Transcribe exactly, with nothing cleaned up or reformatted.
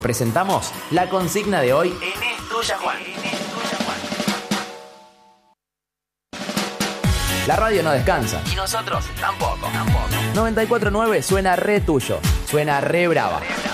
Presentamos la consigna de hoy en Es Tuya, Juan. La radio no descansa. Y nosotros tampoco, tampoco. noventa y cuatro punto nueve suena re tuyo. Suena re brava.